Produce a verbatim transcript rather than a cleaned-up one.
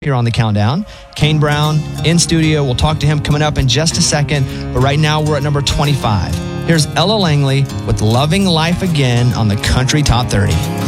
here on the countdown. Kane Brown in studio. We'll talk to him coming up in just a second. But right now we're at number twenty-five. Here's Ella Langley with Loving Life Again on the Country Top thirty.